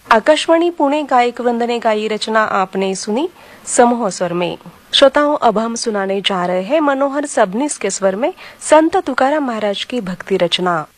आकाशवाणी पुणे गायक वृंद ने गाई रचना आपने सुनी समूह स्वर में। श्रोताओं, अब हम सुनाने जा रहे हैं मनोहर सबनीस के स्वर में संत तुकाराम महाराज की भक्ति रचना।